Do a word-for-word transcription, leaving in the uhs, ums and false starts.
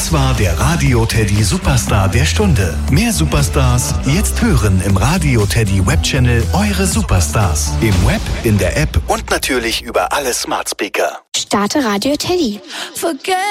Das war der Radio Teddy Superstar der Stunde. Mehr Superstars jetzt hören im Radio Teddy Webchannel Eure Superstars. Im Web, in der App und natürlich über alle Smart Speaker. Starte Radio Teddy. Forget